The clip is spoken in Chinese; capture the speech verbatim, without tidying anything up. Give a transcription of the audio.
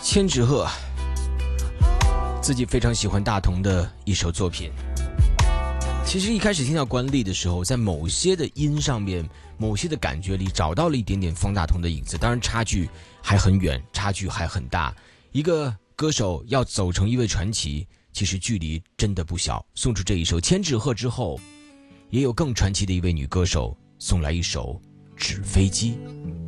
千纸鹤，自己非常喜欢大同的一首作品。其实一开始听到关丽的时候，在某些的音上面，某些的感觉里找到了一点点方大同的影子，当然差距还很远，差距还很大。一个歌手要走成一位传奇，其实距离真的不小。送出这一首《千纸鹤》之后，也有更传奇的一位女歌手送来一首《纸飞机》。